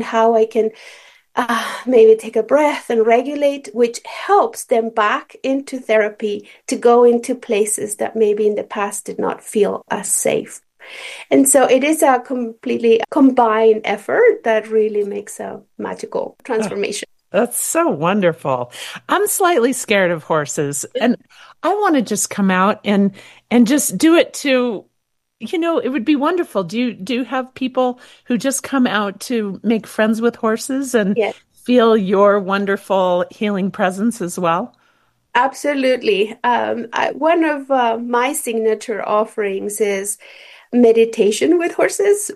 how I can maybe take a breath and regulate, which helps them back into therapy to go into places that maybe in the past did not feel as safe. And so it is a completely combined effort that really makes a magical transformation. That's so wonderful. I'm slightly scared of horses, and I want to just come out and just do it to, it would be wonderful. Do you have people who just come out to make friends with horses and Yes, feel your wonderful healing presence as well? absolutely. One of my signature offerings is meditation with horses,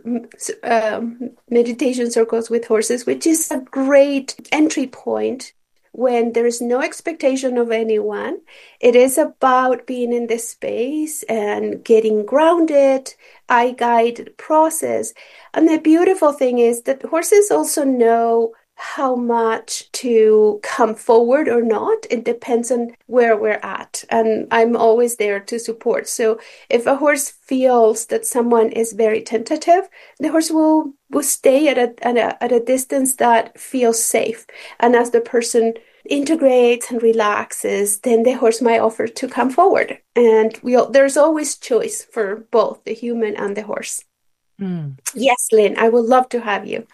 meditation circles with horses, which is a great entry point when there is no expectation of anyone. It is about being in this space and getting grounded, eye guided process. And the beautiful thing is that horses also know how much to come forward or not. It depends on where we're at. And I'm always there to support. So if a horse feels that someone is very tentative, the horse will stay at a distance that feels safe. And as the person integrates and relaxes, then the horse might offer to come forward. And there's always choice for both the human and the horse. Mm. Yes, Lynn, I would love to have you.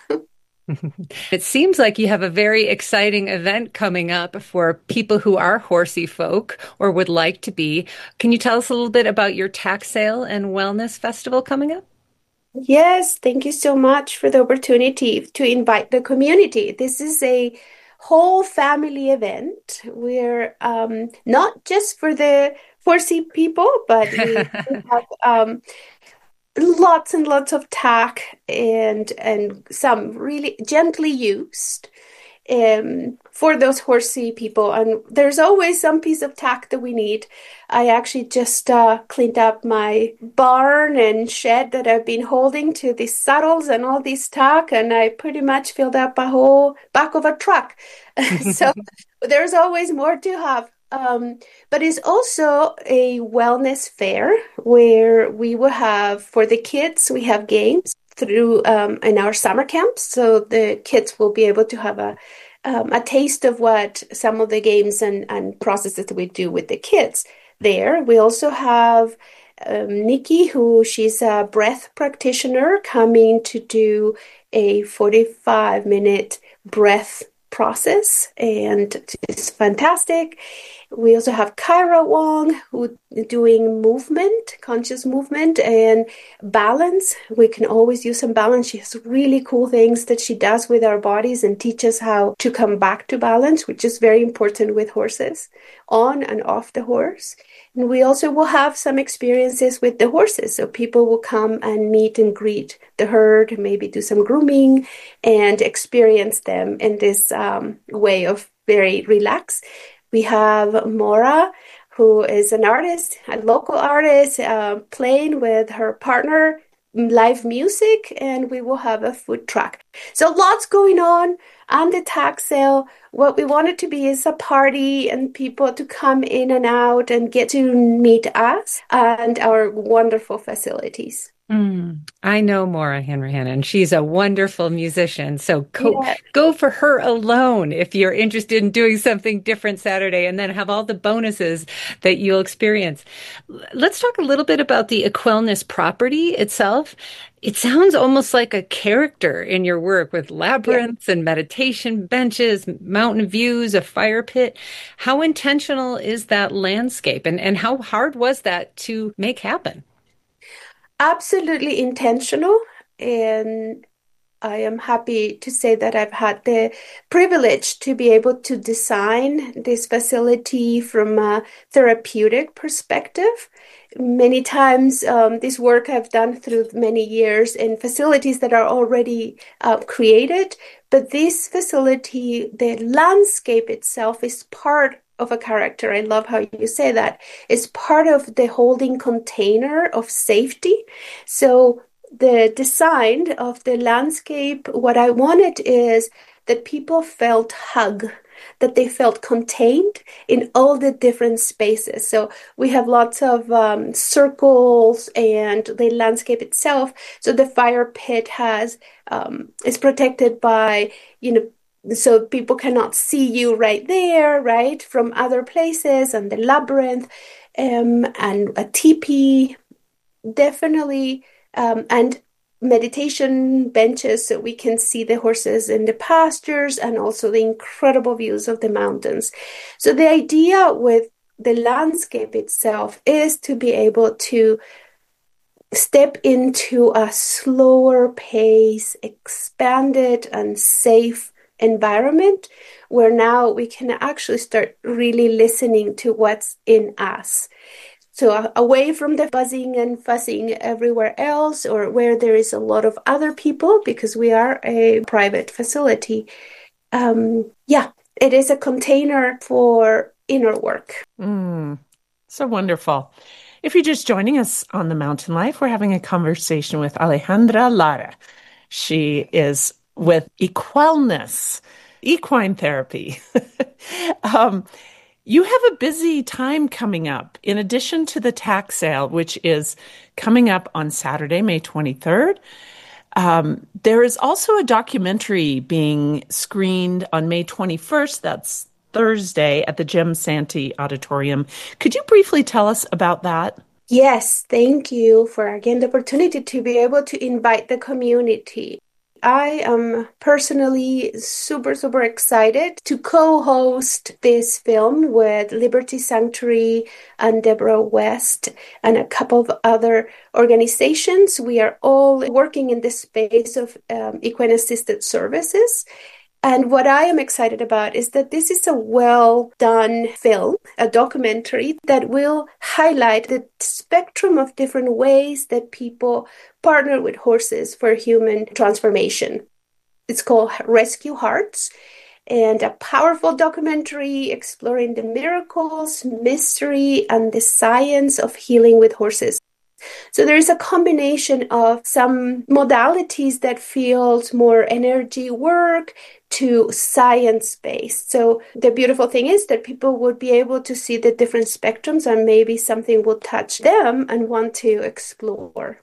It seems like you have a very exciting event coming up for people who are horsey folk or would like to be. Can you tell us a little bit about your tack sale and wellness festival coming up? Yes, thank you so much for the opportunity to invite the community. This is a whole family event. We're not just for the horsey people, but we have lots and lots of tack and some really gently used for those horsey people. And there's always some piece of tack that we need. I actually just cleaned up my barn and shed that I've been holding to these saddles and all these tack, and I pretty much filled up a whole back of a truck. So there's always more to have. But it's also a wellness fair where we will have, for the kids, we have games through in our summer camps. So the kids will be able to have a taste of what some of the games and processes that we do with the kids there. We also have Nikki, she's a breath practitioner, coming to do a 45-minute breath process, and it's fantastic. We also have Kyra Wong, who doing movement, conscious movement and balance. We can always use some balance. She has really cool things that she does with our bodies and teaches how to come back to balance, which is very important with horses, on and off the horse. And we also will have some experiences with the horses. So people will come and meet and greet the herd, maybe do some grooming and experience them in this way of very relaxed. We have Mora, who is an artist, a local artist, playing with her partner, live music, and we will have a food truck. So lots going on the tax sale. What we want it to be is a party and people to come in and out and get to meet us and our wonderful facilities. I know Maura Hanrahan, and she's a wonderful musician. So Yeah. go for her alone if you're interested in doing something different Saturday, and then have all the bonuses that you'll experience. Let's talk a little bit about the Equellness property itself. It sounds almost like a character in your work with Yeah. labyrinths and meditation benches, mountain views, a fire pit. How intentional is that landscape, and how hard was that to make happen? Absolutely intentional. And I am happy to say that I've had the privilege to be able to design this facility from a therapeutic perspective. Many times, this work I've done through many years in facilities that are already created, but this facility, the landscape itself is part of a character. I love how you say that. It's part of the holding container of safety. So the design of the landscape, what I wanted is that people felt hug. that they felt contained in all the different spaces. So we have lots of circles and the landscape itself. So the fire pit is protected by, so people cannot see you right there, right, from other places, and the labyrinth, and a teepee, definitely, and meditation benches so we can see the horses in the pastures and also the incredible views of the mountains. So the idea with the landscape itself is to be able to step into a slower pace, expanded and safe environment where now we can actually start really listening to what's in us. So away from the buzzing and fuzzing everywhere else, or where there is a lot of other people, because we are a private facility. It is a container for inner work. So wonderful. If you're just joining us on The Mountain Life, we're having a conversation with Alejandra Lara. She is with Equellness, equine therapy. You have a busy time coming up. In addition to the tax sale, which is coming up on Saturday, May 23rd, there is also a documentary being screened on May 21st. That's Thursday at the Jim Santee Auditorium. Could you briefly tell us about that? Yes, thank you for again the opportunity to be able to invite the community. I am personally super, super excited to co-host this film with Liberty Sanctuary and Deborah West and a couple of other organizations. We are all working in the space of equine assisted services. And what I am excited about is that this is a well-done film, a documentary that will highlight the spectrum of different ways that people partner with horses for human transformation. It's called Rescue Hearts, and a powerful documentary exploring the miracles, mystery, and the science of healing with horses. So there is a combination of some modalities that feels more energy work to science-based. So the beautiful thing is that people would be able to see the different spectrums, and maybe something will touch them and want to explore.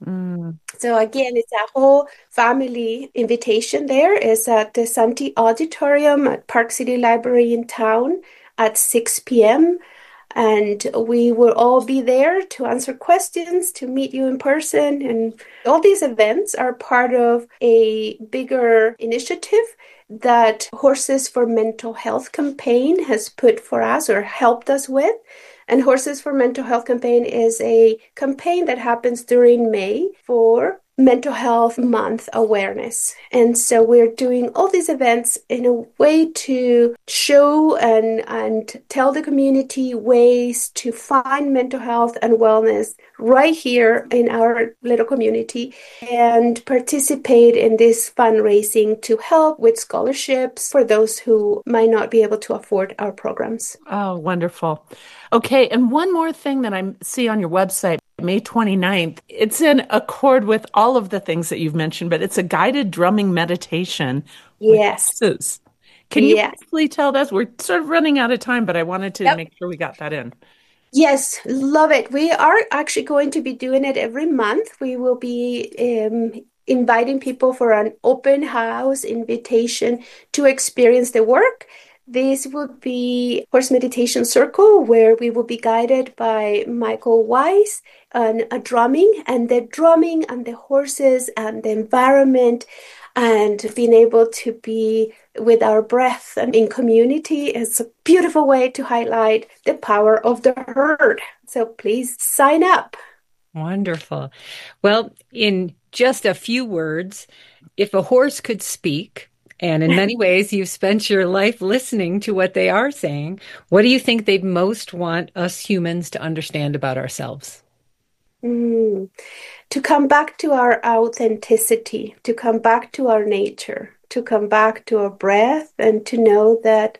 So again, it's a whole family invitation there. It's at the Santee Auditorium at Park City Library in town at 6 p.m. And we will all be there to answer questions, to meet you in person. And all these events are part of a bigger initiative that Horses for Mental Health campaign has put for us or helped us with. And Horses for Mental Health campaign is a campaign that happens during May for Mental Health Month awareness. And so we're doing all these events in a way to show and tell the community ways to find mental health and wellness right here in our little community, and participate in this fundraising to help with scholarships for those who might not be able to afford our programs. Oh, wonderful. Okay, and one more thing that I see on your website, May 29th, it's in accord with all of the things that you've mentioned, but it's a guided drumming meditation. Yes. Can you briefly tell us? We're sort of running out of time, but I wanted to make sure we got that in. Yes, love it. We are actually going to be doing it every month. We will be inviting people for an open house invitation to experience the work. This would be Horse Meditation Circle, where we will be guided by Michael Weiss on a drumming, and the horses and the environment, and being able to be with our breath and in community is a beautiful way to highlight the power of the herd. So please sign up. Wonderful. Well, in just a few words, if a horse could speak, and in many ways you've spent your life listening to what they are saying, what do you think they'd most want us humans to understand about ourselves? To come back to our authenticity, to come back to our nature, to come back to our breath, and to know that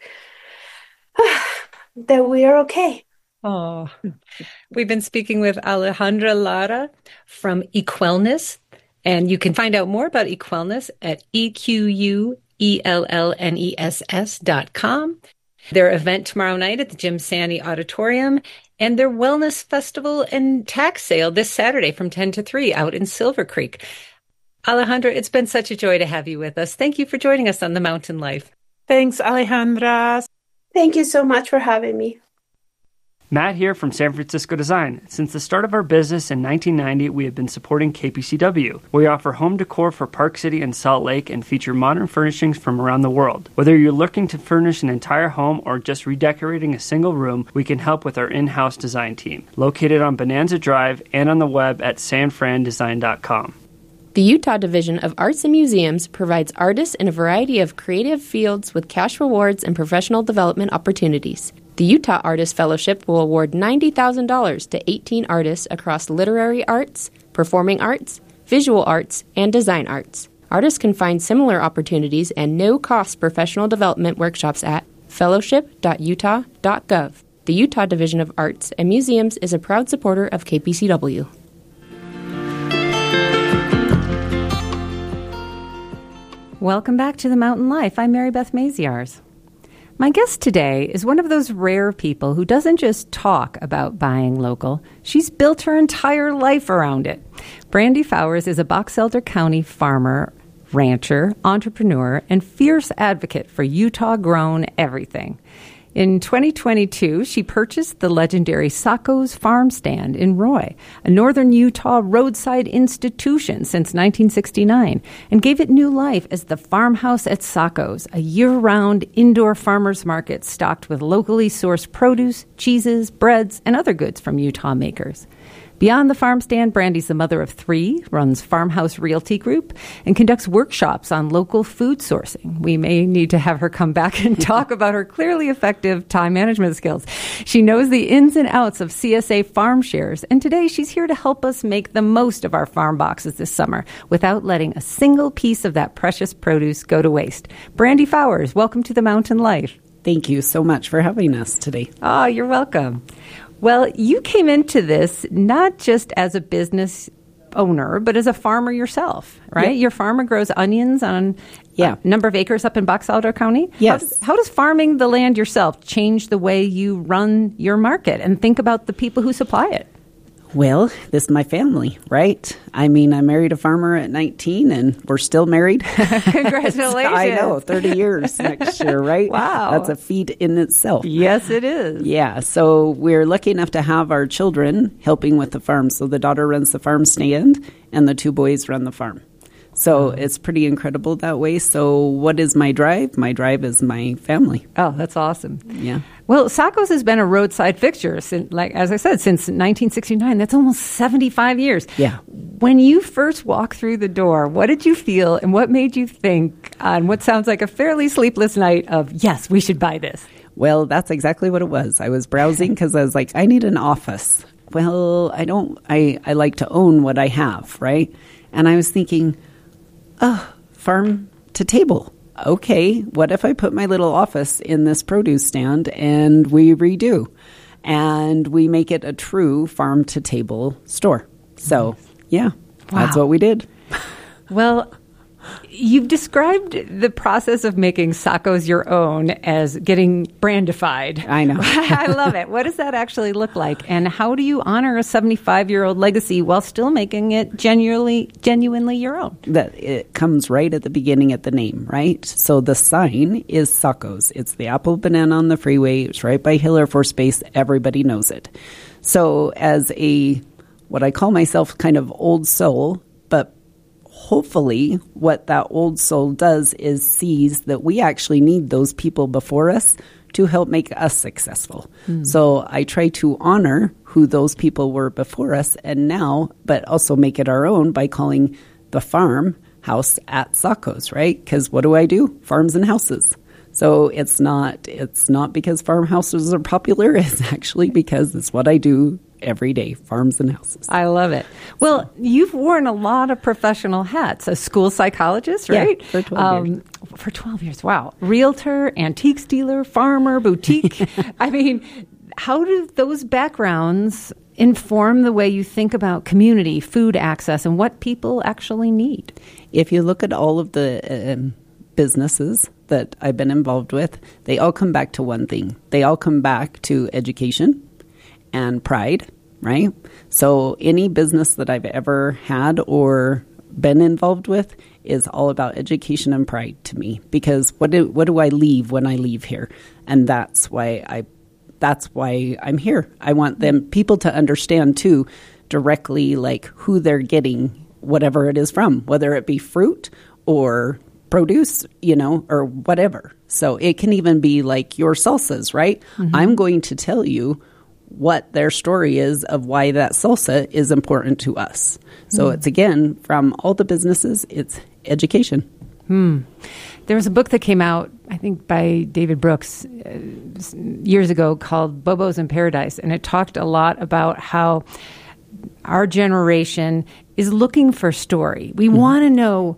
we are okay. Oh, we've been speaking with Alejandra Lara from Equellness, and you can find out more about Equellness at EQUELLNESS.com. their event tomorrow night at the Jim Sani Auditorium, and their Wellness Festival and tax sale this Saturday from 10 to 3 out in Silver Creek. Alejandra, it's been such a joy to have you with us. Thank you for joining us on The Mountain Life. Thanks, Alejandra. Thank you so much for having me. Matt here from San Francisco Design. Since the start of our business in 1990, we have been supporting KPCW. We offer home decor for Park City and Salt Lake and feature modern furnishings from around the world. Whether you're looking to furnish an entire home or just redecorating a single room, we can help with our in-house design team, located on Bonanza Drive and on the web at sanfrandesign.com. The Utah Division of Arts and Museums provides artists in a variety of creative fields with cash rewards and professional development opportunities. The Utah Artist Fellowship will award $90,000 to 18 artists across literary arts, performing arts, visual arts, and design arts. Artists can find similar opportunities and no-cost professional development workshops at fellowship.utah.gov. The Utah Division of Arts and Museums is a proud supporter of KPCW. Welcome back to The Mountain Life. I'm Mary Beth Maziarz. My guest today is one of those rare people who doesn't just talk about buying local. She's built her entire life around it. Brandy Fowers is a Box Elder County farmer, rancher, entrepreneur, and fierce advocate for Utah-grown everything. In 2022, she purchased the legendary Sacco's Farm Stand in Roy, a northern Utah roadside institution since 1969, and gave it new life as the Farmhouse at Sacco's, a year-round indoor farmers market stocked with locally sourced produce, cheeses, breads, and other goods from Utah makers. Beyond the farm stand, Brandy's the mother of 3, runs Farmhouse Realty Group, and conducts workshops on local food sourcing. We may need to have her come back and talk about her clearly effective time management skills. She knows the ins and outs of CSA farm shares, and today she's here to help us make the most of our farm boxes this summer without letting a single piece of that precious produce go to waste. Brandy Fowers, welcome to The Mountain Life. Thank you so much for having us today. Oh, you're welcome. Well, you came into this not just as a business owner, but as a farmer yourself, right? Yeah. Your farmer grows onions on a number of acres up in Box Elder County. Yes. How does farming the land yourself change the way you run your market and think about the people who supply it? Well, this is my family, right? I mean, I married a farmer at 19 and we're still married. Congratulations. I know, 30 years next year, right? Wow. That's a feat in itself. Yes, it is. Yeah, so we're lucky enough to have our children helping with the farm. So the daughter runs the farm stand and the 2 boys run the farm. So it's pretty incredible that way. So what is my drive? My drive is my family. Oh, that's awesome. Yeah. Well, Sacco's has been a roadside fixture, since, like as I said, since 1969. That's almost 75 years. Yeah. When you first walked through the door, what did you feel and what made you think on what sounds like a fairly sleepless night of, yes, we should buy this? Well, that's exactly what it was. I was browsing because I was like, I need an office. Well, I like to own what I have, right? And I was thinking, farm to table. Okay, what if I put my little office in this produce stand and we redo and we make it a true farm to table store? So, yeah, That's what we did. Well, you've described the process of making Sacco's your own as getting brandified. I know. I love it. What does that actually look like? And how do you honor a 75-year-old legacy while still making it genuinely your own? That it comes right at the beginning at the name, right? So the sign is Sacco's. It's the apple banana on the freeway. It's right by Hill Air Force Base. Everybody knows it. So as what I call myself kind of old soul, but hopefully what that old soul does is sees that we actually need those people before us to help make us successful. So I try to honor who those people were before us and now, but also make it our own by calling the farmhouse at Sacco's, right? Because what do? Farms and houses. So it's not because farmhouses are popular. It's actually because it's what I do every day, farms and houses. I love it. Well, you've worn a lot of professional hats. A school psychologist, right? Yeah, for 12 years. For 12 years, wow. Realtor, antiques dealer, farmer, boutique. I mean, how do those backgrounds inform the way you think about community, food access, and what people actually need? If you look at all of the businesses that I've been involved with, they all come back to one thing. They all come back to education and pride, right? So any business that I've ever had or been involved with is all about education and pride to me, because what do I leave when I leave here? And that's why I'm here. I want people to understand too directly, like, who they're getting whatever it is from, whether it be fruit or produce, or whatever. So it can even be like your salsas, right? Mm-hmm. I'm going to tell you what their story is of why that salsa is important to us. So it's, again, from all the businesses, it's education. There was a book that came out, I think, by David Brooks years ago called Bobos in Paradise, and it talked a lot about how our generation is looking for story. We want to know.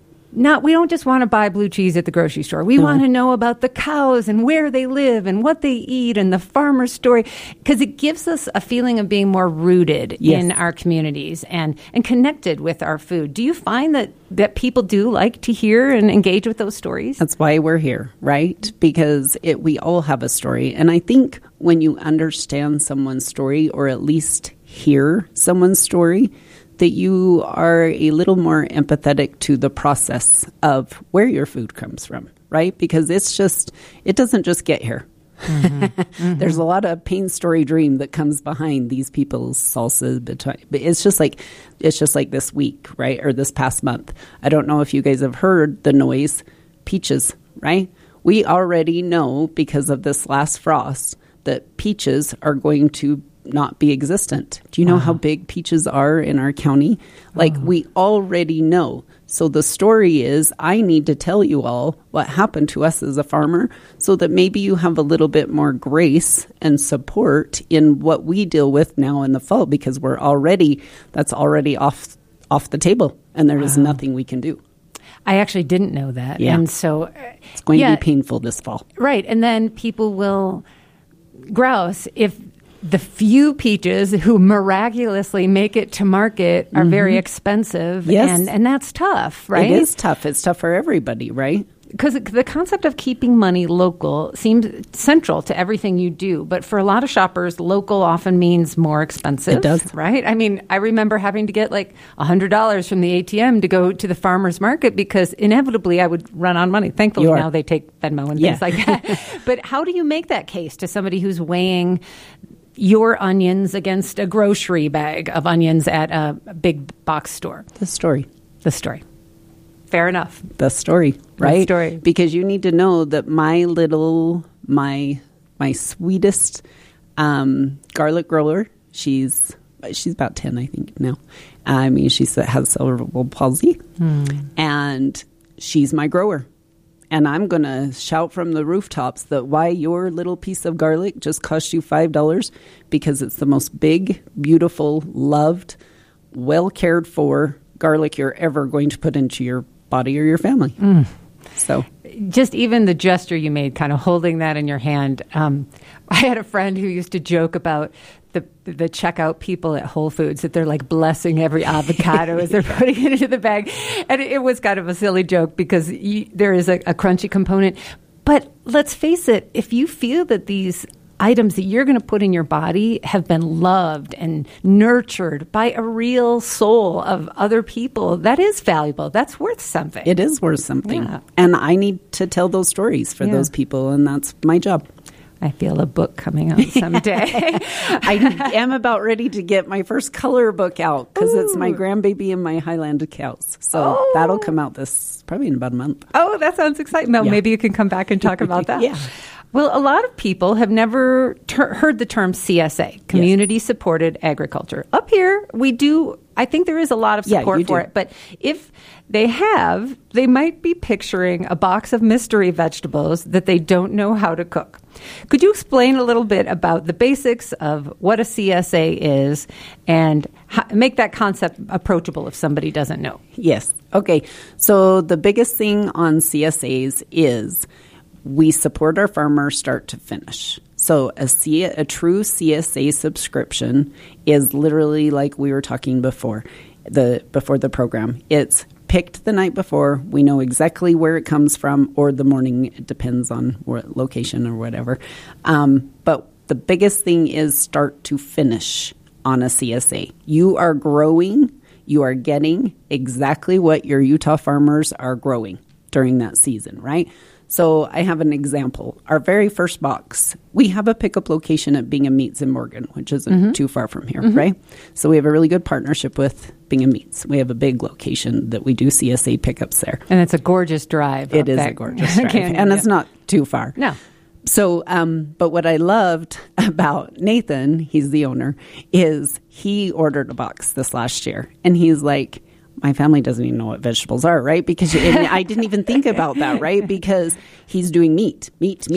We don't just want to buy blue cheese at the grocery store. We want to know about the cows and where they live and what they eat and the farmer's story, because it gives us a feeling of being more rooted in our communities and connected with our food. Do you find that people do like to hear and engage with those stories? That's why we're here, right? Because we all have a story. And I think when you understand someone's story, or at least hear someone's story, that you are a little more empathetic to the process of where your food comes from, right? Because it doesn't just get here. Mm-hmm. Mm-hmm. There's a lot of pain, story, dream that comes behind these people's salsa. But it's just like this week, right? Or this past month. I don't know if you guys have heard the noise, peaches, right? We already know, because of this last frost, that peaches are going to not be existent. Do you know how big peaches are in our county? Like, we already know. So the story is, I need to tell you all what happened to us as a farmer, so that maybe you have a little bit more grace and support in what we deal with now in the fall, because that's already off the table, and there is nothing we can do. I actually didn't know that. Yeah. And so it's going to be painful this fall. Right. And then people will grouse if the few peaches who miraculously make it to market are very expensive. Yes. And that's tough, right? It is tough. It's tough for everybody, right? Because the concept of keeping money local seems central to everything you do. But for a lot of shoppers, local often means more expensive. It does. Right? I mean, I remember having to get like $100 from the ATM to go to the farmer's market, because inevitably I would run on money. Thankfully, now they take Venmo and things like that. But how do you make that case to somebody who's weighing your onions against a grocery bag of onions at a big box store? The story. Fair enough. The story, right? The story. Because you need to know that my sweetest garlic grower, she's about 10, I think, now. I mean, she has cerebral palsy, and she's my grower. And I'm going to shout from the rooftops that why your little piece of garlic just cost you $5, because it's the most big, beautiful, loved, well cared for garlic you're ever going to put into your body or your family. So just even the gesture you made, kind of holding that in your hand. I had a friend who used to joke about the checkout people at Whole Foods, that they're like blessing every avocado as they're putting it into the bag. And it was kind of a silly joke, because there is a crunchy component. But let's face it, if you feel that these items that you're going to put in your body have been loved and nurtured by a real soul of other people, that is valuable. That's worth something. It is worth something. Yeah. And I need to tell those stories for those people, and that's my job. I feel a book coming out someday. I am about ready to get my first color book out, because it's my grandbaby and my Highland cows. So that'll come out probably in about a month. Oh, that sounds exciting. Well, maybe you can come back and talk about that. Yeah. Well, a lot of people have never heard the term CSA, Community Supported Agriculture. Up here, we do. I think there is a lot of support for it. But if they have, they might be picturing a box of mystery vegetables that they don't know how to cook. Could you explain a little bit about the basics of what a CSA is, and make that concept approachable if somebody doesn't know? Yes. Okay. So the biggest thing on CSAs is we support our farmers start to finish. So a true CSA subscription is literally like we were talking before the program. It's picked the night before. We know exactly where it comes from, or the morning. It depends on what location or whatever. But the biggest thing is start to finish on a CSA. You are growing. You are getting exactly what your Utah farmers are growing during that season, right? So I have an example. Our very first box, we have a pickup location at Bingham Meats in Morgan, which isn't too far from here, right? So we have a really good partnership with Bingham Meats. We have a big location that we do CSA pickups there. And it's a gorgeous drive. It is a gorgeous drive. And it's not too far. No. So, but what I loved about Nathan, he's the owner, is he ordered a box this last year. And he's like, my family doesn't even know what vegetables are, right? Because and I didn't even think about that, right? Because he's doing meat.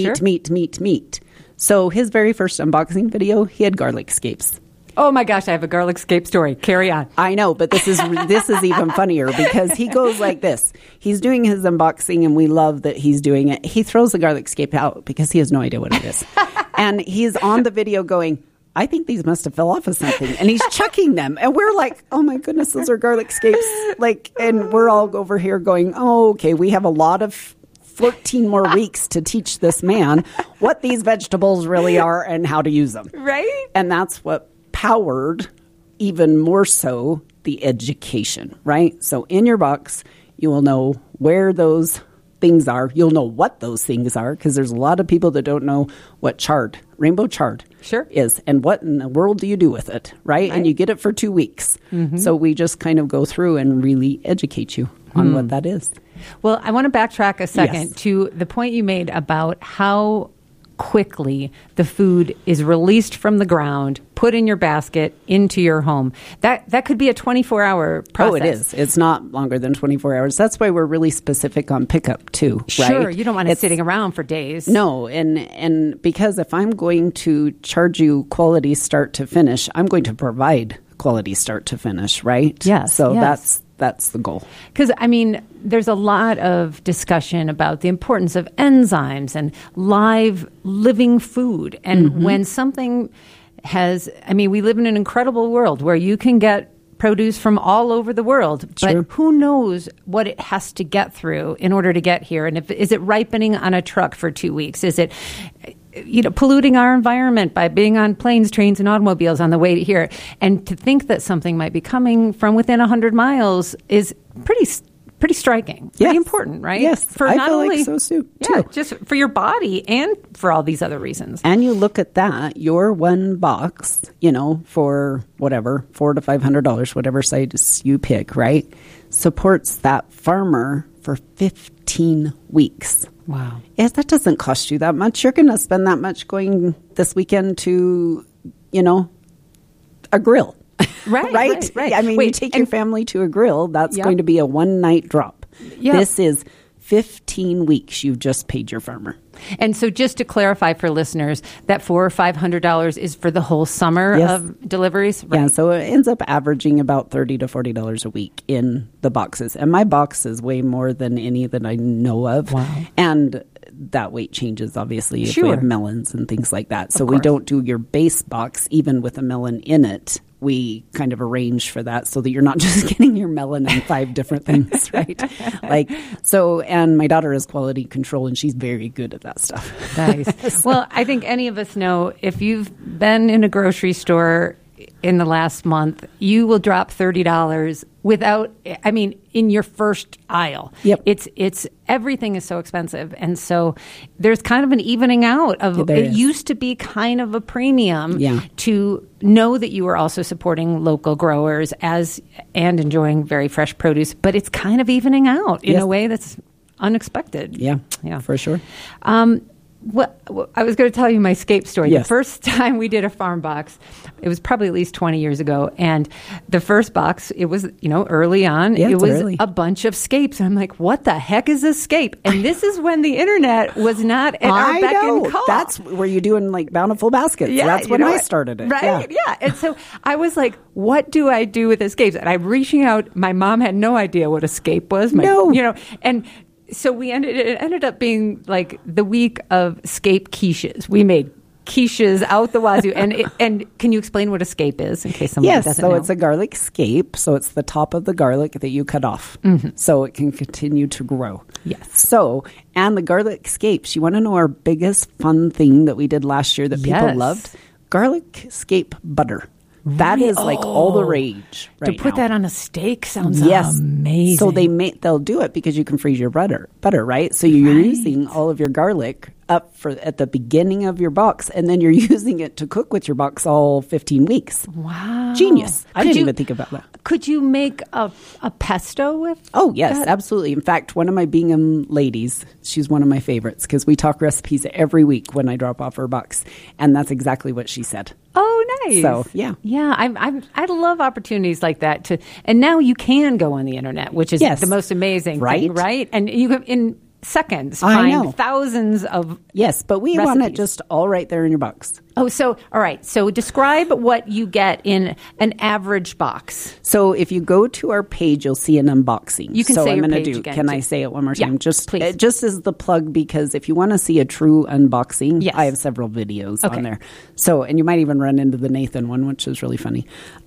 So his very first unboxing video, he had garlic scapes. Oh my gosh, I have a garlic scape story. Carry on. I know, but this is even funnier because he goes like this. He's doing his unboxing, and we love that he's doing it. He throws the garlic scape out because he has no idea what it is. And he's on the video going, I think these must have fell off of something. And he's chucking them. And we're like, oh my goodness, those are garlic scapes. And we're all over here going, oh, okay, we have a lot of 14 more weeks to teach this man what these vegetables really are and how to use them. Right? And that's what powered even more so the education, right? So in your box, you will know where those things are. You'll know what those things are because there's a lot of people that don't know what rainbow chard is and what in the world do you do with it, right? And you get it for 2 weeks. So we just kind of go through and really educate you on what that is. Well, I want to backtrack a second to the point you made about how quickly the food is released from the ground, put in your basket, into your home. That could be a 24-hour process. Oh, it is. It's not longer than 24 hours. That's why we're really specific on pickup too, right? Sure, you don't want it sitting around for days. No, and because if I'm going to charge you quality start to finish, I'm going to provide quality start to finish, right? Yes. So that's the goal. Because, I mean, there's a lot of discussion about the importance of enzymes and live, living food. And when something we live in an incredible world where you can get produce from all over the world, but who knows what it has to get through in order to get here? And is it ripening on a truck for 2 weeks? Is it polluting our environment by being on planes, trains, and automobiles on the way to here? And to think that something might be coming from within 100 miles is pretty striking, pretty important, right? Yes, for I not feel only, like so too. Yeah, just for your body and for all these other reasons. And you look at that, your one box, for whatever, $400 to $500, whatever size you pick, right, supports that farmer for 15 weeks. Wow. Yes, that doesn't cost you that much. You're going to spend that much going this weekend to, a grill. Right. I mean, you take your family to a grill, that's going to be a one-night drop. Yep. This is 15 weeks you've just paid your farmer. And so just to clarify for listeners, that $400 or $500 is for the whole summer of deliveries? Right. Yeah, so it ends up averaging about $30 to $40 a week in the boxes. And my box is way more than any that I know of. Wow. And that weight changes, obviously, if we have melons and things like that. So we don't do your base box, even with a melon in it. We kind of arrange for that so that you're not just getting your melon and 5 different things, right? And my daughter has quality control, and she's very good at that stuff. Nice. Well, I think any of us know if you've been in a grocery store in the last month, you will drop $30 in your first aisle. Yep. It's everything is so expensive. And so there's kind of an evening out of it used to be kind of a premium to know that you are also supporting local growers and enjoying very fresh produce, but it's kind of evening out in a way that's unexpected. Yeah, for sure. I was going to tell you my scape story. Yes. The first time we did a farm box, it was probably at least 20 years ago. And the first box, it was, early on, it was a bunch of scapes. And I'm like, what the heck is a scape? And this is when the internet was not at our beck and call. That's where you're doing bountiful baskets. Yeah, that's when I started it. Right? Yeah. And so I was like, what do I do with escapes? And I'm reaching out. My mom had no idea what a scape was. And so it ended up being like the week of scape quiches. We made quiches out the wazoo. And can you explain what a scape is in case someone doesn't know? Yes, so it's a garlic scape. So it's the top of the garlic that you cut off so it can continue to grow. Yes. So, and the garlic scapes, you want to know our biggest fun thing that we did last year that people loved? Garlic scape butter. That is like all the rage right now. To put that on a steak sounds amazing. So they'll do it because you can freeze your butter, right? So you're using all of your garlic up at the beginning of your box, and then you're using it to cook with your box all 15 weeks. Wow. Genius. I didn't even think about that. Could you make a pesto with Oh, yes, that? absolutely. In fact, one of my Bingham ladies, she's one of my favorites because we talk recipes every week when I drop off her box, and that's exactly what she said. Oh, nice. So, yeah. Yeah, I love opportunities like that. And now you can go on the internet, which is the most amazing thing, right? And you can, in seconds, find thousands of Yes, but we want it just all right there in your box. Oh, so, all right. So describe what you get in an average box. So if you go to our page, you'll see an unboxing. You can say your page again. Can I say it one more time? Yeah, please. Just as the plug, because if you want to see a true unboxing, I have several videos on there. So, and you might even run into the Nathan one, which is really funny.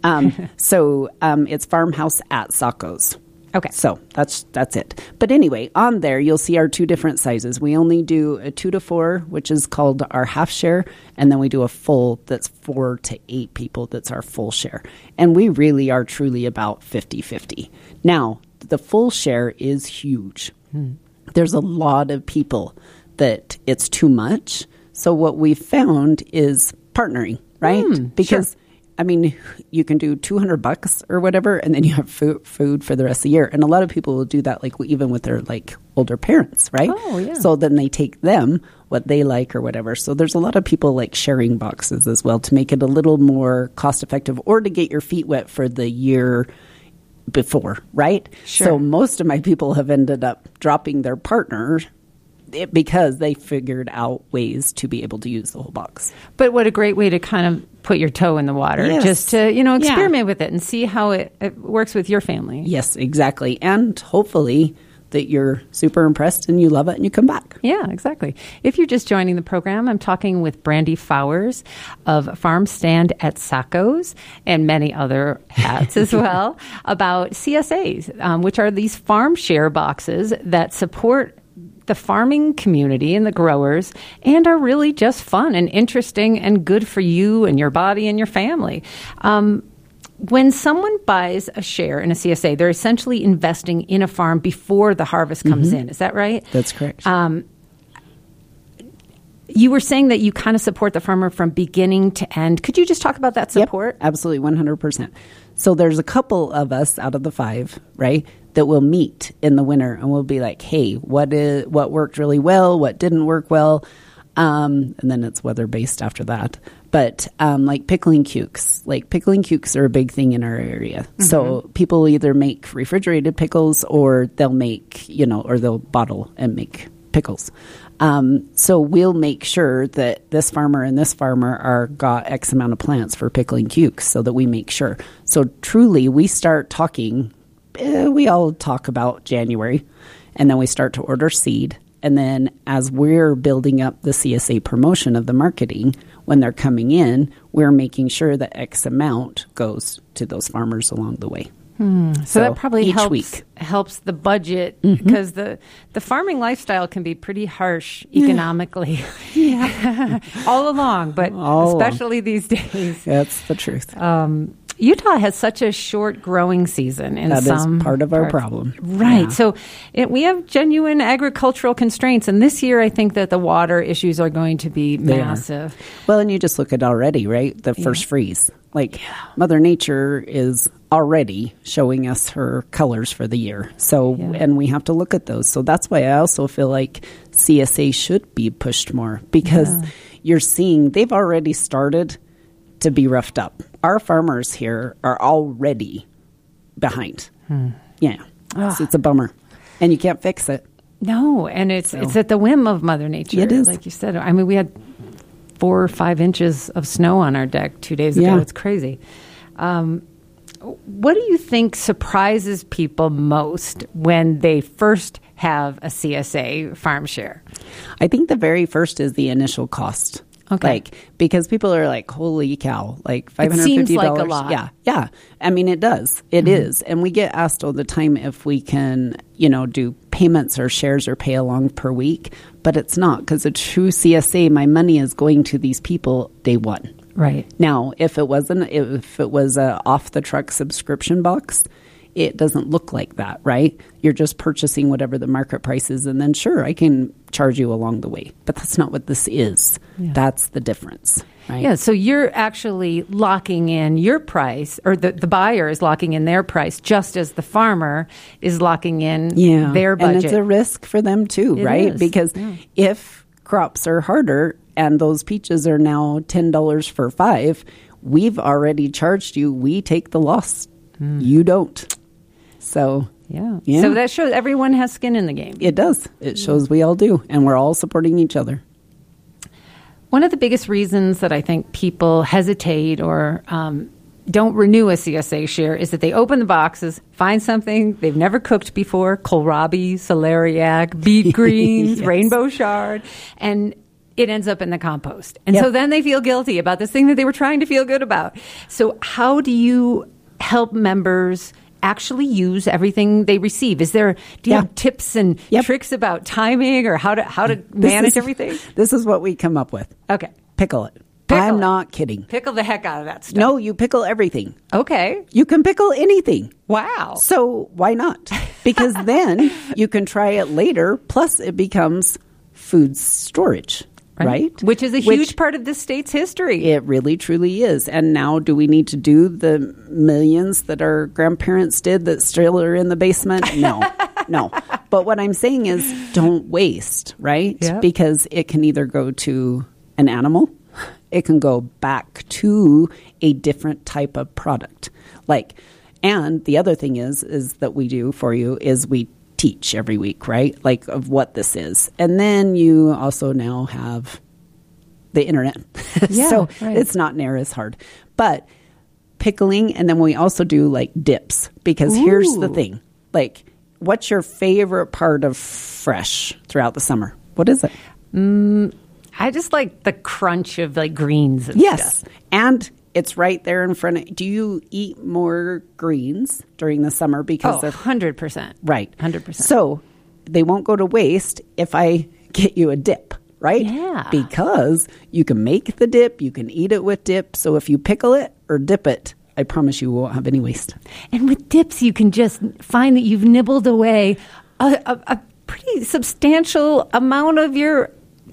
It's Farmhouse at Sacco's. Okay. So that's it. But anyway, on there, you'll see our two different sizes. We only do a 2 to 4, which is called our half share. And then we do a full that's 4 to 8 people. That's our full share. And we really are truly about 50-50. Now, the full share is huge. There's a lot of people that it's too much. So what we've found is partnering, right? Because I mean, you can do $200 or whatever, and then you have food for the rest of the year. And a lot of people will do that, like even with their like older parents, right? Oh, yeah. So then they take them what they like or whatever. So there's a lot of people like sharing boxes as well to make it a little more cost effective, or to get your feet wet for the year before, right? Sure. So most of my people have ended up dropping their partner because they figured out ways to be able to use the whole box. But what a great way to kind of put your toe in the water, just to, experiment with it and see how it works with your family. Yes, exactly. And hopefully that you're super impressed and you love it and you come back. Yeah, exactly. If you're just joining the program, I'm talking with Brandy Fowers of Farm Stand at Sacco's and many other hats as well about CSAs, which are these farm share boxes that support the farming community and the growers, and are really just fun and interesting and good for you and your body and your family. When someone buys a share in a CSA, they're essentially investing in a farm before the harvest comes in. Is that right? That's correct. You were saying that you kind of support the farmer from beginning to end. Could you just talk about that support? Yep, absolutely, 100%. So there's a couple of us out of the 5, right, that will meet in the winter and we'll be like, hey, what worked really well, what didn't work well, and then it's weather-based after that. But like pickling cukes. Like pickling cukes are a big thing in our area. So people either make refrigerated pickles or they'll make, or they'll bottle and make pickles. So we'll make sure that this farmer and this farmer got X amount of plants for pickling cukes so that we make sure. So truly we start talking, we all talk about January, and then we start to order seed. And then as we're building up the CSA promotion of the marketing, when they're coming in, we're making sure that X amount goes to those farmers along the way. So that probably each helps the budget, because the farming lifestyle can be pretty harsh economically all along, but especially these days. That's the truth. Utah has such a short growing season in that some is part of our problem. Right. Yeah. So we have genuine agricultural constraints. And this year, I think that the water issues are going to be massive. Well, and you just look at already, right? The first freeze. Like Mother Nature is already showing us her colors for the year. So, and we have to look at those. So that's why I also feel like CSA should be pushed more, because you're seeing they've already started to be roughed up. Our farmers here are already behind. Yeah. So it's a bummer. And you can't fix it. No, and it's at the whim of Mother Nature. It is. Like you said. I mean, we had 4 or 5 inches of snow on our deck 2 days ago. It's crazy. What do you think surprises people most when they first have a CSA farm share? I think the very first is the initial cost. Okay. Like, because people are like, holy cow, like $550. It seems like a lot. Yeah. Yeah. I mean, it does. It is. And we get asked all the time if we can, do payments or shares or pay along per week, but it's not, because a true CSA, my money is going to these people day one. Right. Now, if it was a off the truck subscription box, it doesn't look like that, right? You're just purchasing whatever the market price is, and then sure, I can charge you along the way. But that's not what this is. Yeah. That's the difference, right? Yeah, so you're actually locking in your price, or the buyer is locking in their price, just as the farmer is locking in their budget. And it's a risk for them too, right? Because if crops are harder and those peaches are now $10 for 5, we've already charged you. We take the loss. You don't. So, yeah. So that shows everyone has skin in the game. It does. It shows we all do. And we're all supporting each other. One of the biggest reasons that I think people hesitate or don't renew a CSA share is that they open the boxes, find something they've never cooked before, kohlrabi, celeriac, beet greens, rainbow chard, and it ends up in the compost. And so then they feel guilty about this thing that they were trying to feel good about. So how do you help members actually use everything they receive? Do you have tips and tricks about timing or how to manage everything? This is what we come up with. Okay. Pickle it. I'm not kidding. Pickle the heck out of that stuff. No, you pickle everything. Okay. You can pickle anything. Wow. So why not? Because then you can try it later, plus it becomes food storage. Right? Which is a huge part of this state's history. It really, truly is. And now do we need to do the millions that our grandparents did that still are in the basement? No. But what I'm saying is don't waste, right? Yep. Because it can either go to an animal, it can go back to a different type of product. And the other thing is that we do for you is we teach every week, right? Like of what this is. And then you also now have the internet. So it's not near as hard. But pickling, and then we also do like dips, because here's the thing. Like, what's your favorite part of fresh throughout the summer? What is it? I just like the crunch of like greens and stuff. And it's right there in front of. Do you eat more greens during the summer because of 100%? Right, 100%. So they won't go to waste if I get you a dip, right? Yeah, because you can make the dip, you can eat it with dip. So if you pickle it or dip it, I promise you won't have any waste. And with dips, you can just find that you've nibbled away a pretty substantial amount of your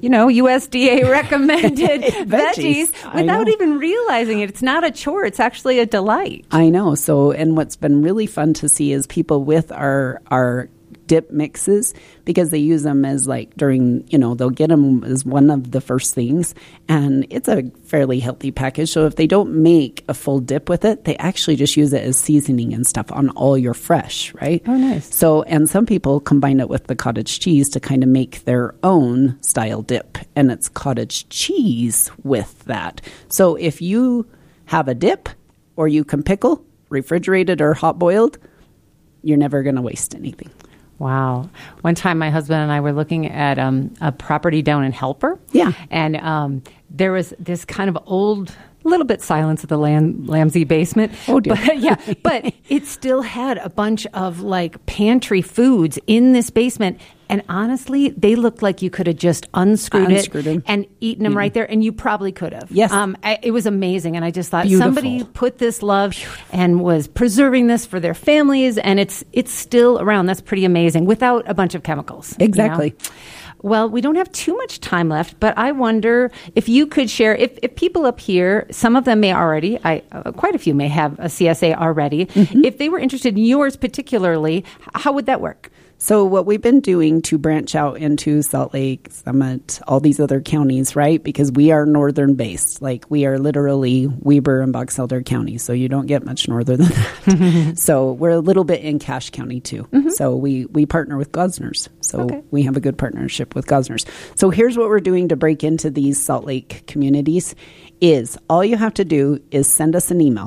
USDA recommended veggies without even realizing it. It's not a chore. It's actually a delight. I know. So, and what's been really fun to see is people with our dip mixes, because they use them as like during, they'll get them as one of the first things, and it's a fairly healthy package. So if they don't make a full dip with it, they actually just use it as seasoning and stuff on all your fresh, right? Oh, nice. So, and some people combine it with the cottage cheese to kind of make their own style dip, and it's cottage cheese with that. So if you have a dip, or you can pickle, refrigerated or hot boiled, you're never going to waste anything. Wow. One time my husband and I were looking at a property down in Helper. Yeah. And there was this kind of old, little bit Silence of the Lambsy basement. Oh, dear. But it still had a bunch of like pantry foods in this basement. And honestly, they looked like you could have just unscrewed them and eaten them right there. And you probably could have. Yes. It was amazing. And I just thought somebody put this love and was preserving this for their families. And it's still around. That's pretty amazing without a bunch of chemicals. Exactly. Well, we don't have too much time left, but I wonder if you could share, if people up here, some of them may already, quite a few may have a CSA already. Mm-hmm. If they were interested in yours particularly, how would that work? So what we've been doing to branch out into Salt Lake, Summit, all these other counties, right? Because we are northern based. Like we are literally Weber and Box Elder County. So you don't get much norther than that. So we're a little bit in Cache County too. Mm-hmm. So we partner with Gosners. So we have a good partnership with Gosners. So here's what we're doing to break into these Salt Lake communities is all you have to do is send us an email.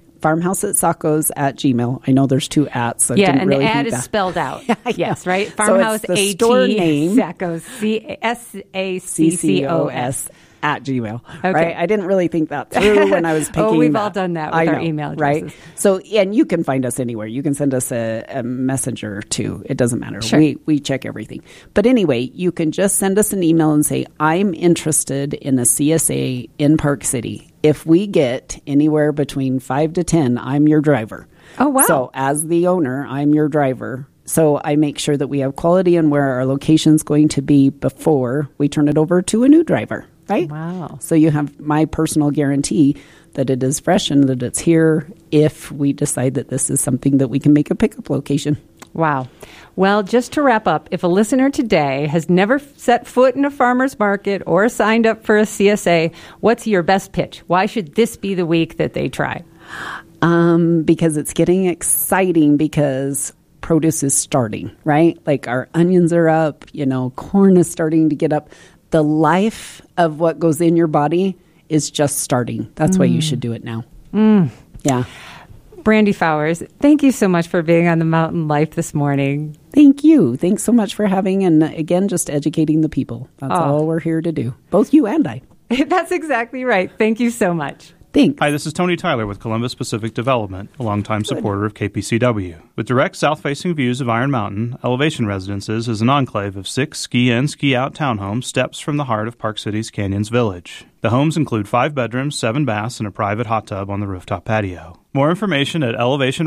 farmhouse@sacos@gmail. I know there's 2 @s. So and really the ad is spelled out. Yes, right? Farmhouse, so it's the store name. Sacos, SACCOS. at Gmail, Okay. right? I didn't really think that through when I was picking. We've all done that with our email addresses. Right? So, and you can find us anywhere. You can send us a messenger too. It doesn't matter. Sure. We check everything. But anyway, you can just send us an email and say, I'm interested in a CSA in Park City. If we get anywhere between 5 to 10, I'm your driver. Oh, wow. So as the owner, I'm your driver. So I make sure that we have quality and where our location's going to be before we turn it over to a new driver, right? Wow. So you have my personal guarantee that it is fresh and that it's here if we decide that this is something that we can make a pickup location. Wow. Well, just to wrap up, if a listener today has never set foot in a farmer's market or signed up for a CSA, what's your best pitch? Why should this be the week that they try? Because it's getting exciting because produce is starting, right? Like our onions are up, corn is starting to get up. The life of what goes in your body is just starting. That's why you should do it now. Yeah. Brandy Fowers, thank you so much for being on The Mountain Life this morning. Thank you. Thanks so much for having, and again, just educating the people. That's all we're here to do. Both you and I. That's exactly right. Thank you so much. Thanks. Hi, this is Tony Tyler with Columbus Pacific Development, a longtime supporter of KPCW. With direct south-facing views of Iron Mountain, Elevation Residences is an enclave of 6 ski-in, ski-out townhomes steps from the heart of Park City's Canyons Village. The homes include 5 bedrooms, 7 baths, and a private hot tub on the rooftop patio. More information at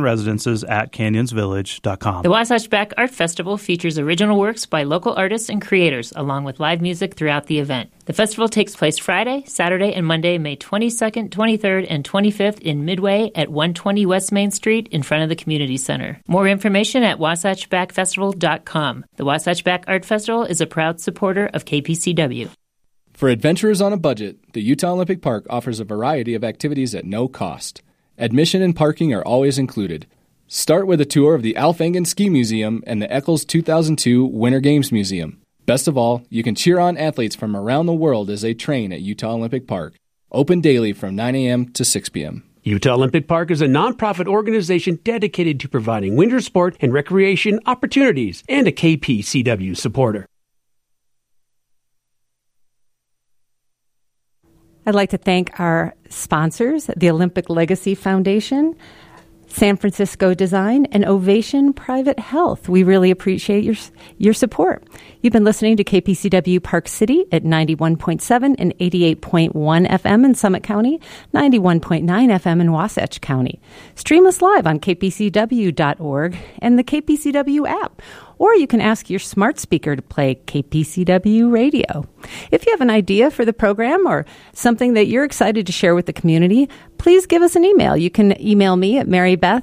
elevationresidences@canyonsvillage.com. The Wasatch Back Art Festival features original works by local artists and creators, along with live music throughout the event. The festival takes place Friday, Saturday, and Monday, May 22nd, 23rd, and 25th in Midway at 120 West Main Street in front of the Community Center. More information at wasatchbackfestival.com. The Wasatch Back Art Festival is a proud supporter of KPCW. For adventurers on a budget, the Utah Olympic Park offers a variety of activities at no cost. Admission and parking are always included. Start with a tour of the Alf Engen Ski Museum and the Eccles 2002 Winter Games Museum. Best of all, you can cheer on athletes from around the world as they train at Utah Olympic Park. Open daily from 9 a.m. to 6 p.m. Utah Olympic Park is a nonprofit organization dedicated to providing winter sport and recreation opportunities and a KPCW supporter. I'd like to thank our sponsors, the Olympic Legacy Foundation, San Francisco Design, and Ovation Private Health. We really appreciate your support. You've been listening to KPCW Park City at 91.7 and 88.1 FM in Summit County, 91.9 FM in Wasatch County. Stream us live on kpcw.org and the KPCW app. Or you can ask your smart speaker to play KPCW radio. If you have an idea for the program or something that you're excited to share with the community, please give us an email. You can email me at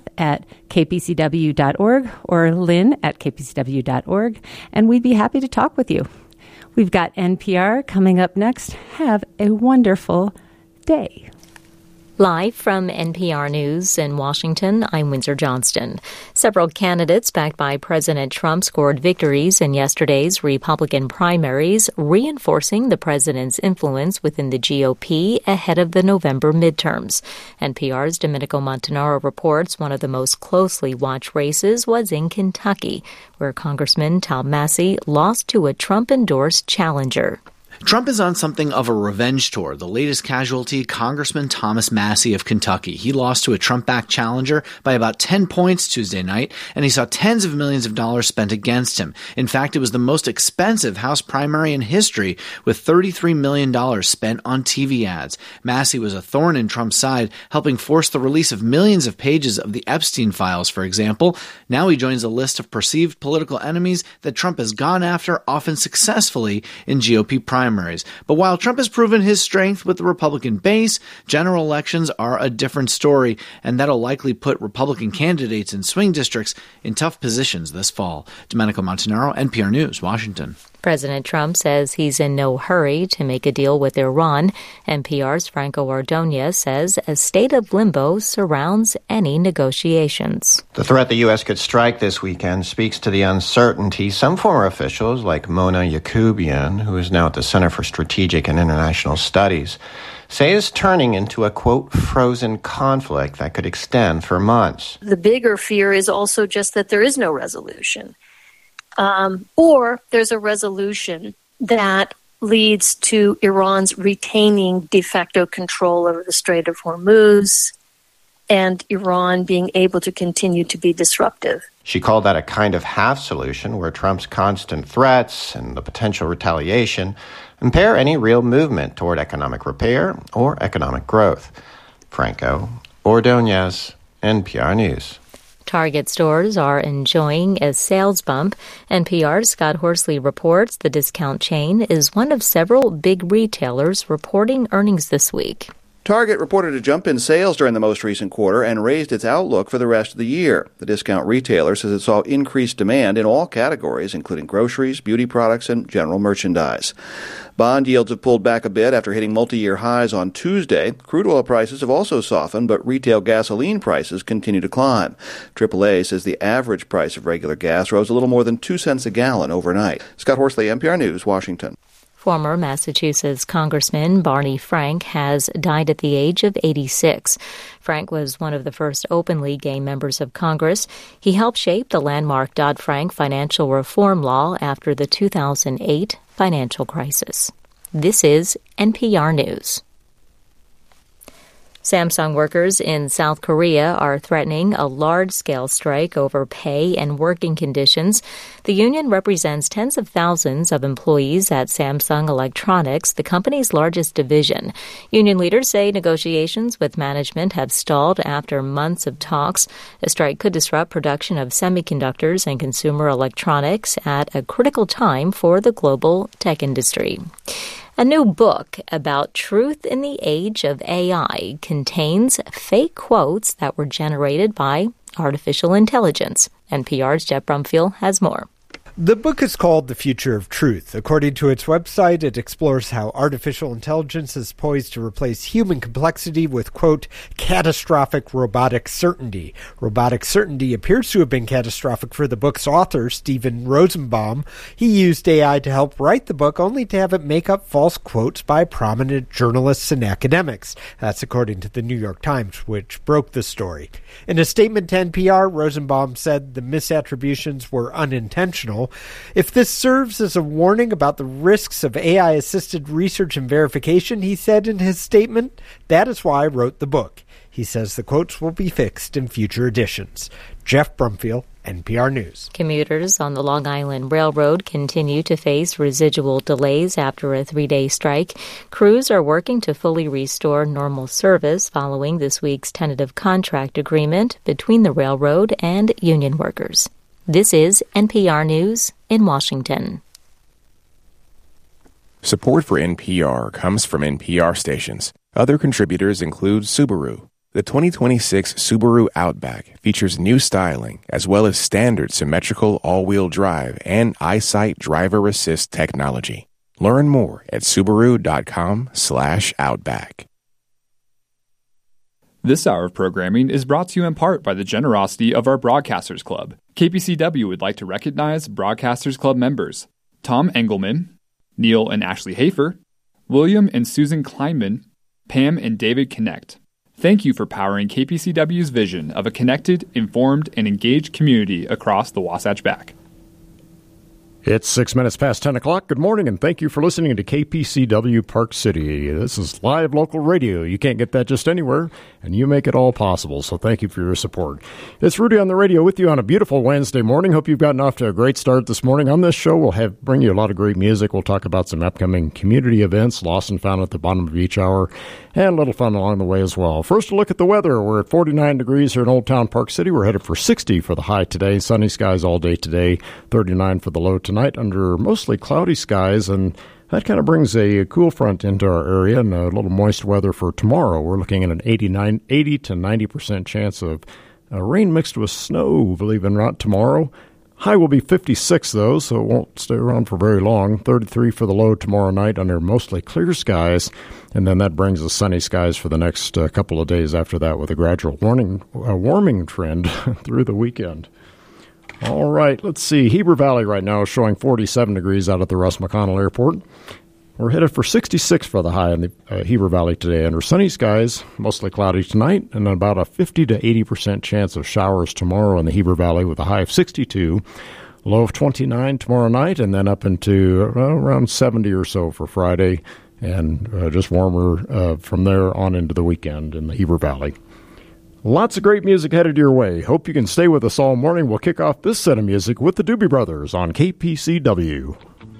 marybeth@kpcw.org or lynn@kpcw.org, and we'd be happy to talk with you. We've got NPR coming up next. Have a wonderful day. Live from NPR News in Washington, I'm Windsor Johnston. Several candidates backed by President Trump scored victories in yesterday's Republican primaries, reinforcing the president's influence within the GOP ahead of the November midterms. NPR's Domenico Montanaro reports one of the most closely watched races was in Kentucky, where Congressman Tom Massie lost to a Trump-endorsed challenger. Trump is on something of a revenge tour. The latest casualty, Congressman Thomas Massie of Kentucky. He lost to a Trump-backed challenger by about 10 points Tuesday night, and he saw tens of millions of dollars spent against him. In fact, it was the most expensive House primary in history, with $33 million spent on TV ads. Massie was a thorn in Trump's side, helping force the release of millions of pages of the Epstein files, for example. Now he joins a list of perceived political enemies that Trump has gone after, often successfully, in GOP primaries. But while Trump has proven his strength with the Republican base, general elections are a different story, and that'll likely put Republican candidates in swing districts in tough positions this fall. Domenico Montanaro, NPR News, Washington. President Trump says he's in no hurry to make a deal with Iran. NPR's Franco Ordonez says a state of limbo surrounds any negotiations. The threat the U.S. could strike this weekend speaks to the uncertainty some former officials, like Mona Yacoubian, who is now at the Center for Strategic and International Studies, say is turning into a, quote, frozen conflict that could extend for months. The bigger fear is also just that there is no resolution. Or there's a resolution that leads to Iran's retaining de facto control over the Strait of Hormuz and Iran being able to continue to be disruptive. She called that a kind of half solution where Trump's constant threats and the potential retaliation impair any real movement toward economic repair or economic growth. Franco Ordonez, NPR News. Target stores are enjoying a sales bump. NPR's Scott Horsley reports the discount chain is one of several big retailers reporting earnings this week. Target reported a jump in sales during the most recent quarter and raised its outlook for the rest of the year. The discount retailer says it saw increased demand in all categories, including groceries, beauty products, and general merchandise. Bond yields have pulled back a bit after hitting multi-year highs on Tuesday. Crude oil prices have also softened, but retail gasoline prices continue to climb. AAA says the average price of regular gas rose a little more than 2 cents a gallon overnight. Scott Horsley, NPR News, Washington. Former Massachusetts Congressman Barney Frank has died at the age of 86. Frank was one of the first openly gay members of Congress. He helped shape the landmark Dodd-Frank financial reform law after the 2008 financial crisis. This is NPR News. Samsung workers in South Korea are threatening a large-scale strike over pay and working conditions. The union represents tens of thousands of employees at Samsung Electronics, the company's largest division. Union leaders say negotiations with management have stalled after months of talks. A strike could disrupt production of semiconductors and consumer electronics at a critical time for the global tech industry. A new book about truth in the age of AI contains fake quotes that were generated by artificial intelligence. NPR's Jeff Brumfield has more. The book is called The Future of Truth. According to its website, it explores how artificial intelligence is poised to replace human complexity with, quote, catastrophic robotic certainty. Robotic certainty appears to have been catastrophic for the book's author, Steven Rosenbaum. He used AI to help write the book, only to have it make up false quotes by prominent journalists and academics. That's according to the New York Times, which broke the story. In a statement to NPR, Rosenbaum said the misattributions were unintentional. If this serves as a warning about the risks of AI-assisted research and verification, he said in his statement, that is why I wrote the book. He says the quotes will be fixed in future editions. Jeff Brumfield, NPR News. Commuters on the Long Island Railroad continue to face residual delays after a 3-day strike. Crews are working to fully restore normal service following this week's tentative contract agreement between the railroad and union workers. This is NPR News in Washington. Support for NPR comes from NPR stations. Other contributors include Subaru. The 2026 Subaru Outback features new styling as well as standard symmetrical all-wheel drive and EyeSight driver assist technology. Learn more at Subaru.com/Outback. This hour of programming is brought to you in part by the generosity of our Broadcasters Club. KPCW would like to recognize Broadcasters Club members Tom Engelman, Neil and Ashley Hafer, William and Susan Kleinman, Pam and David Connect. Thank you for powering KPCW's vision of a connected, informed, and engaged community across the Wasatch Back. It's 6 minutes past 10 o'clock. Good morning, and thank you for listening to KPCW Park City. This is live local radio. You can't get that just anywhere, and you make it all possible, so thank you for your support. It's Rudy on the radio with you on a beautiful Wednesday morning. Hope you've gotten off to a great start this morning. On this show, we'll bring you a lot of great music. We'll talk about some upcoming community events, lost and found at the bottom of each hour, and a little fun along the way as well. First, a look at the weather. We're at 49 degrees here in Old Town Park City. We're headed for 60 for the high today. Sunny skies all day today. 39 for the low tonight under mostly cloudy skies, and that kind of brings a cool front into our area and a little moist weather for tomorrow. We're looking at an 80 to 90% chance of rain mixed with snow, believe it or not, tomorrow. High will be 56, though, so it won't stay around for very long. 33 for the low tomorrow night under mostly clear skies, and then that brings us sunny skies for the next couple of days after that with a gradual warming trend through the weekend. All right, let's see. Heber Valley right now is showing 47 degrees out at the Russ McConnell Airport. We're headed for 66 for the high in the Heber Valley today under sunny skies, mostly cloudy tonight, and about a 50 to 80% chance of showers tomorrow in the Heber Valley with a high of 62. Low of 29 tomorrow night, and then up into around 70 or so for Friday, and just warmer from there on into the weekend in the Heber Valley. Lots of great music headed your way. Hope you can stay with us all morning. We'll kick off this set of music with the Doobie Brothers on KPCW.